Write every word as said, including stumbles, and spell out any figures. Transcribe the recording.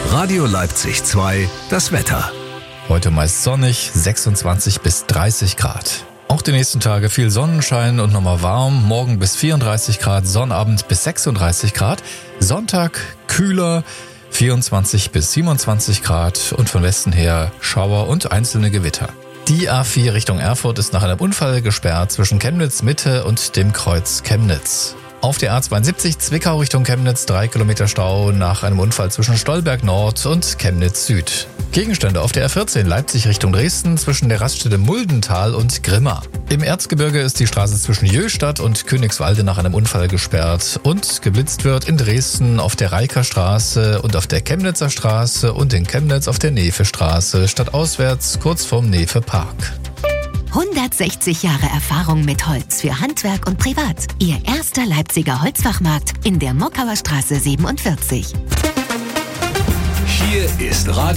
Radio Leipzig zwei, das Wetter. Heute meist sonnig, sechsundzwanzig bis dreißig Grad. Auch die nächsten Tage viel Sonnenschein und nochmal warm. Morgen bis vierunddreißig Grad, Sonnabend bis sechsunddreißig Grad. Sonntag kühler, vierundzwanzig bis siebenundzwanzig Grad und von Westen her Schauer und einzelne Gewitter. Die A vier Richtung Erfurt ist nach einem Unfall gesperrt zwischen Chemnitz Mitte und dem Kreuz Chemnitz. Auf der A zweiundsiebzig Zwickau Richtung Chemnitz drei Kilometer Stau nach einem Unfall zwischen Stolberg Nord und Chemnitz Süd. Gegenstände auf der A vierzehn Leipzig Richtung Dresden zwischen der Raststätte Muldental und Grimma. Im Erzgebirge ist die Straße zwischen Jöstadt und Königswalde nach einem Unfall gesperrt und geblitzt wird in Dresden auf der Reiker Straße und auf der Chemnitzer Straße und in Chemnitz auf der Nefe-Straße stadtauswärts kurz vorm Nefe Park. hundertsechzig Jahre Erfahrung mit Holz für Handwerk und Privat. Ihr erster Leipziger Holzfachmarkt in der Mockauer Straße siebenundvierzig. Hier ist Radio